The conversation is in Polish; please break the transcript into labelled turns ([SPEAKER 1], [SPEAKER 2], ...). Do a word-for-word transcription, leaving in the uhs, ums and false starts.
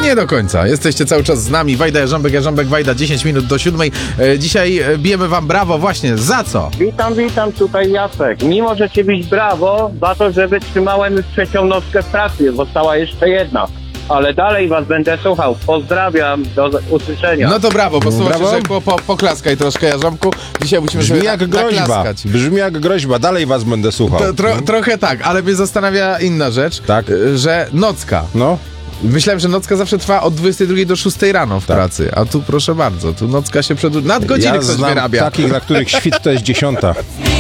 [SPEAKER 1] Nie do końca. Jesteście cały czas z nami. Wajda, Jarząbek, Jarząbek, Wajda, dziesięć minut do siódmej. E, dzisiaj bijemy wam brawo właśnie. Za co?
[SPEAKER 2] Witam, witam, tutaj Jacek. Mimo, że ci bić brawo za to, że wytrzymałem już trzecią nockę w pracy. Została jeszcze jedna. Ale dalej was będę słuchał. Pozdrawiam, do usłyszenia.
[SPEAKER 1] No to brawo, posłuchaj,
[SPEAKER 3] Brawo.
[SPEAKER 1] że po, po, poklaskaj troszkę, Jarząbku. Dzisiaj musimy
[SPEAKER 3] Brzmi
[SPEAKER 1] sobie
[SPEAKER 3] jak
[SPEAKER 1] na-
[SPEAKER 3] groźba.
[SPEAKER 1] naklaskać.
[SPEAKER 3] Brzmi jak groźba. Dalej was będę słuchał.
[SPEAKER 1] To, tro, trochę tak, ale mnie zastanawia inna rzecz,
[SPEAKER 3] Tak.
[SPEAKER 1] y, że nocka.
[SPEAKER 3] No.
[SPEAKER 1] Myślałem, że nocka zawsze trwa od dwudziestej drugiej do szóstej rano w
[SPEAKER 3] Tak.
[SPEAKER 1] pracy, a tu proszę bardzo, tu nocka się przedłuża. Nadgodziny
[SPEAKER 3] Ja
[SPEAKER 1] ktoś
[SPEAKER 3] znam
[SPEAKER 1] wyrabia.
[SPEAKER 3] takich, dla których świt to jest dziesiąta.